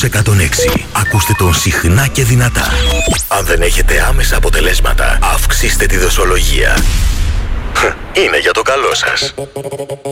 Ζήτος 106. Ακούστε τον συχνά και δυνατά. Αν δεν έχετε άμεσα αποτελέσματα, αυξήστε τη δοσολογία. Είναι για το καλό σας.